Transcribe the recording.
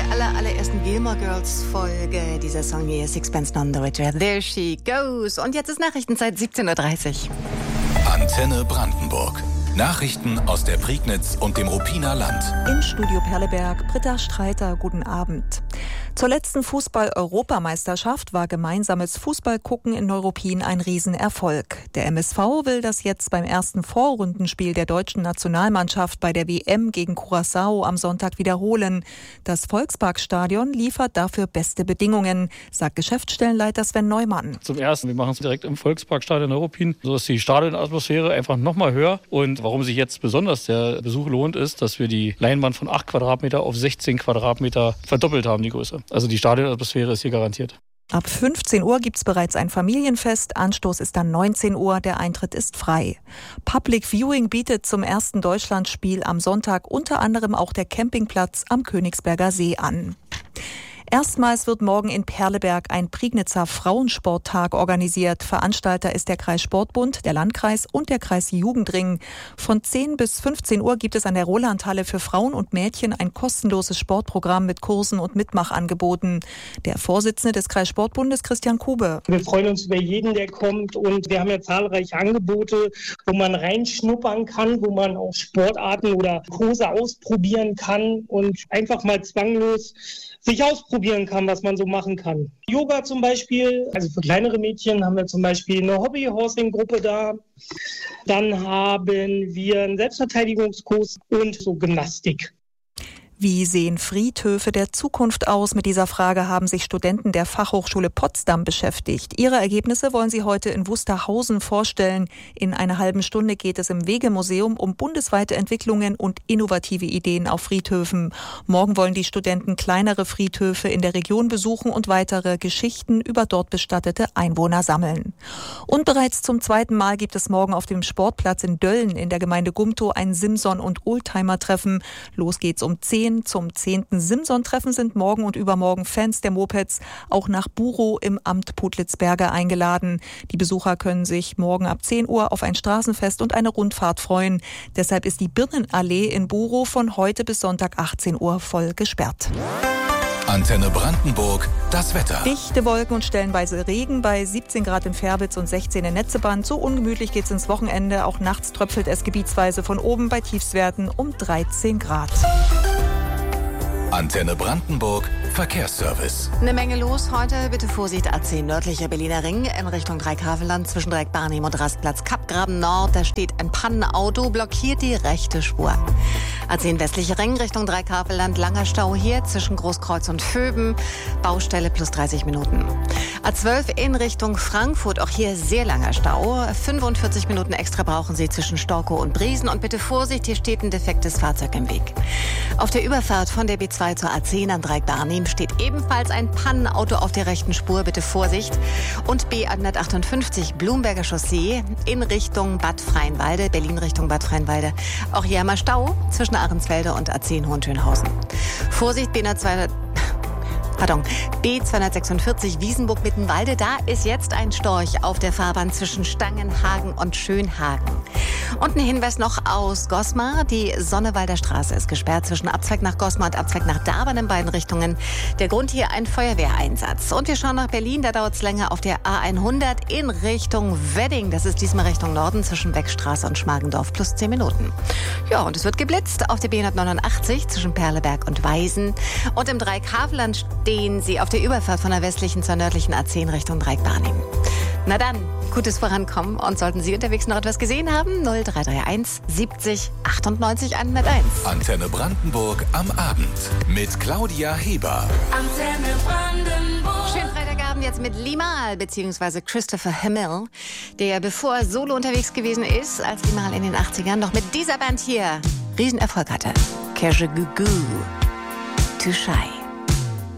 allerersten Gilmore Girls Folge. Dieser Song hier, Sixpence None the Richer. There she goes. Und jetzt ist Nachrichtenzeit 17:30 Uhr. Antenne Brandenburg. Nachrichten aus der Prignitz und dem Ruppiner Land. Im Studio Perleberg, Britta Streiter, guten Abend. Zur letzten Fußball-Europameisterschaft war gemeinsames Fußballgucken in Neuruppin ein Riesenerfolg. Der MSV will das jetzt beim ersten Vorrundenspiel der deutschen Nationalmannschaft bei der WM gegen Curaçao am Sonntag wiederholen. Das Volksparkstadion liefert dafür beste Bedingungen, sagt Geschäftsstellenleiter Sven Neumann. Zum Ersten, wir machen es direkt im Volksparkstadion Neuruppin, so ist die Stadionatmosphäre einfach noch mal höher. Und warum sich jetzt besonders der Besuch lohnt, ist, dass wir die Leinwand von 8 Quadratmeter auf 16 Quadratmeter verdoppelt haben, die Größe. Also die Stadionatmosphäre ist hier garantiert. Ab 15 Uhr gibt es bereits ein Familienfest. Anstoß ist dann 19 Uhr. Der Eintritt ist frei. Public Viewing bietet zum ersten Deutschlandspiel am Sonntag unter anderem auch der Campingplatz am Königsberger See an. Erstmals wird morgen in Perleberg ein Prignitzer Frauensporttag organisiert. Veranstalter ist der Kreis Sportbund, der Landkreis und der Kreis Jugendring. Von 10 bis 15 Uhr gibt es an der Rolandhalle für Frauen und Mädchen ein kostenloses Sportprogramm mit Kursen und Mitmachangeboten. Der Vorsitzende des Kreis Sportbundes, Christian Kube. Wir freuen uns über jeden, der kommt, und wir haben ja zahlreiche Angebote, wo man reinschnuppern kann, wo man auch Sportarten oder Kurse ausprobieren kann und einfach mal zwanglos sich ausprobieren kann, was man so machen kann. Yoga zum Beispiel, also für kleinere Mädchen haben wir zum Beispiel eine Hobbyhorsing-Gruppe da. Dann haben wir einen Selbstverteidigungskurs und so Gymnastik. Wie sehen Friedhöfe der Zukunft aus? Mit dieser Frage haben sich Studenten der Fachhochschule Potsdam beschäftigt. Ihre Ergebnisse wollen sie heute in Wusterhausen vorstellen. In einer halben Stunde geht es im Wegemuseum um bundesweite Entwicklungen und innovative Ideen auf Friedhöfen. Morgen wollen die Studenten kleinere Friedhöfe in der Region besuchen und weitere Geschichten über dort bestattete Einwohner sammeln. Und bereits zum zweiten Mal gibt es morgen auf dem Sportplatz in Dölln in der Gemeinde Gumtow ein Simson- und Oldtimer-Treffen. Los geht's um 10. Zum 10. Simson-Treffen sind morgen und übermorgen Fans der Mopeds auch nach Burow im Amt Putlitsberge eingeladen. Die Besucher können sich morgen ab 10 Uhr auf ein Straßenfest und eine Rundfahrt freuen. Deshalb ist die Birnenallee in Burow von heute bis Sonntag 18 Uhr voll gesperrt. Antenne Brandenburg, das Wetter. Dichte Wolken und stellenweise Regen bei 17 Grad in Färbitz und 16 in Netzeband. So ungemütlich geht's ins Wochenende. Auch nachts tröpfelt es gebietsweise von oben bei Tiefstwerten um 13 Grad. Antenne Brandenburg, Verkehrsservice. Eine Menge los heute. Bitte Vorsicht, A10 nördlicher Berliner Ring in Richtung Dreieckhavelland zwischen Dreieck-Barnim und Rastplatz Kappgraben Nord. Da steht ein Pannenauto, blockiert die rechte Spur. A10 westlicher Ring Richtung Dreieckhavelland, langer Stau hier zwischen Großkreuz und Vöben. Baustelle plus 30 Minuten. A12 in Richtung Frankfurt, auch hier sehr langer Stau. 45 Minuten extra brauchen Sie zwischen Storkow und Briesen. Und bitte Vorsicht, hier steht ein defektes Fahrzeug im Weg. Auf der Überfahrt von der B2 zur A10 an Dreieck-Barnim steht ebenfalls ein Pannenauto auf der rechten Spur. Bitte Vorsicht. Und B158 Blumberger Chaussee in Richtung Bad Freienwalde, Berlin Richtung Bad Freienwalde. Auch hier einmal Stau zwischen Ahrensfelde und A10 Hohenschönhausen. Vorsicht, B246 Wiesenburg-Mittenwalde. Da ist jetzt ein Storch auf der Fahrbahn zwischen Stangenhagen und Schönhagen. Und ein Hinweis noch aus Gosmar. Die Sonnewalder Straße ist gesperrt zwischen Abzweig nach Gosmar und Abzweig nach Darbern in beiden Richtungen. Der Grund hier ein Feuerwehreinsatz. Und wir schauen nach Berlin. Da dauert es länger auf der A100 in Richtung Wedding. Das ist diesmal Richtung Norden zwischen Beckstraße und Schmargendorf plus 10 Minuten. Ja, und es wird geblitzt auf der B189 zwischen Perleberg und Weisen. Und im Dreieckhavelland stehen Sie auf der Überfahrt von der westlichen zur nördlichen A10 Richtung Dreieck-Barnim. Na dann, gutes Vorankommen. Und sollten Sie unterwegs noch etwas gesehen haben, 0331 70 98 101. Antenne Brandenburg am Abend mit Claudia Heber. Antenne Brandenburg. Schönen Freitagabend jetzt mit Limahl bzw. Christopher Hamill, der bevor er solo unterwegs gewesen ist, als Limahl in den 80ern, noch mit dieser Band hier Riesenerfolg hatte. Cache Gugu, Too Shy.